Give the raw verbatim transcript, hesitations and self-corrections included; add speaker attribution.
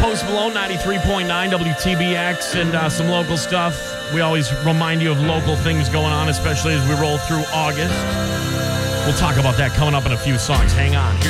Speaker 1: Post Malone, ninety-three point nine W T B X, and uh, some local stuff. We always remind you of local things going on, especially as we roll through August. We'll talk about that coming up in a few songs. Hang on. Here's